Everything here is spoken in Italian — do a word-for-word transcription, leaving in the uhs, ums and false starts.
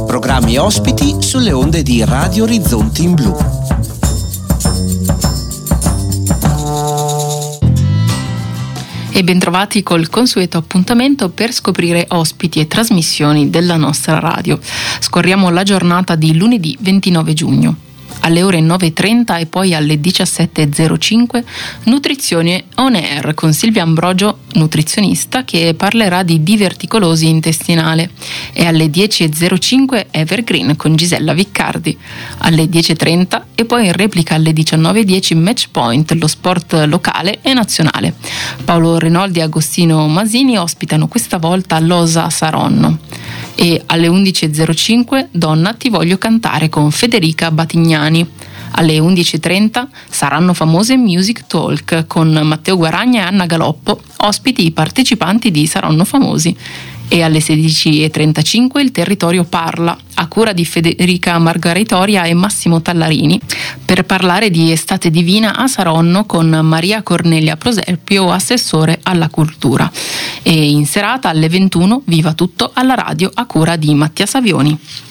Programmi e ospiti sulle onde di Radio Orizzonti in Blu. E bentrovati col consueto appuntamento per scoprire ospiti e trasmissioni della nostra radio. Scorriamo la giornata di lunedì ventinove giugno. Alle ore nove e trenta e poi alle diciassette e zero cinque Nutrizione on air con Silvia Ambrogio, nutrizionista, che parlerà di diverticolosi intestinale, e alle dieci e zero cinque Evergreen con Gisella Viccardi. Alle dieci e trenta e poi in replica alle diciannove e dieci Match Point, lo sport locale e nazionale. Paolo Renoldi e Agostino Masini ospitano questa volta l'Osa Saronno. E alle undici e zero cinque Donna ti voglio cantare con Federica Batignani. Alle undici e trenta saranno famose Music Talk con Matteo Guaragna e Anna Galoppo, ospiti i partecipanti di Saranno Famosi. E alle sedici e trentacinque Il Territorio parla, a cura di Federica Margaritoria e Massimo Tallarini, per parlare di Estate Divina a Saronno con Maria Cornelia Prosepio, assessore alla cultura. E in serata alle ventuno Viva Tutto alla radio, a cura di Mattia Savioni.